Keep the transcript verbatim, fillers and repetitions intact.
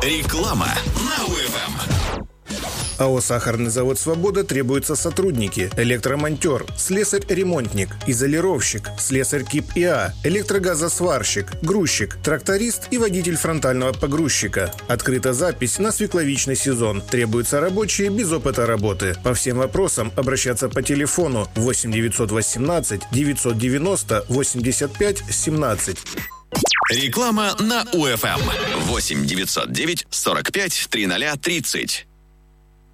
Реклама на УФМ. АО «Сахарный завод «Свобода» требуются сотрудники: электромонтер, слесарь-ремонтник, изолировщик, слесарь КИП ИА, электрогазосварщик, грузчик, тракторист и водитель фронтального погрузчика. Открыта запись на свекловичный сезон. Требуются рабочие без опыта работы. По всем вопросам обращаться по телефону восемь девятьсот восемнадцать девятьсот девяносто восемьдесят пять семнадцать. Реклама на УФМ. восемь девятьсот девять сорок пять тридцать тридцать.